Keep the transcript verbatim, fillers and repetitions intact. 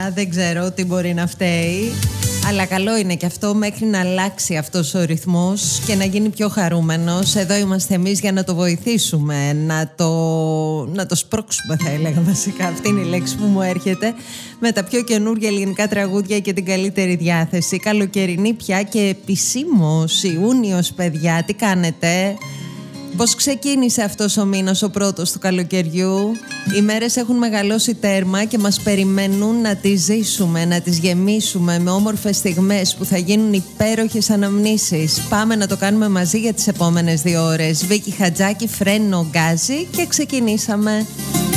παιδιά, δεν ξέρω τι μπορεί να φταίει. Αλλά καλό είναι και αυτό μέχρι να αλλάξει αυτός ο ρυθμός και να γίνει πιο χαρούμενος. Εδώ είμαστε εμείς για να το βοηθήσουμε, να το, να το σπρώξουμε, θα έλεγα βασικά. Αυτή είναι η λέξη που μου έρχεται. Με τα πιο καινούργια ελληνικά τραγούδια και την καλύτερη διάθεση. Καλοκαιρινή πια και επισήμως Ιούνιος, παιδιά. Τι κάνετε? Πώς ξεκίνησε αυτός ο μήνας, ο πρώτος του καλοκαιριού? Οι μέρες έχουν μεγαλώσει τέρμα και μας περιμένουν να τις ζήσουμε, να τις γεμίσουμε με όμορφες στιγμές που θα γίνουν υπέροχες αναμνήσεις. Πάμε να το κάνουμε μαζί για τις επόμενες δύο ώρες. Βίκη Χατζάκη, Φρένο Γκάζι και ξεκινήσαμε.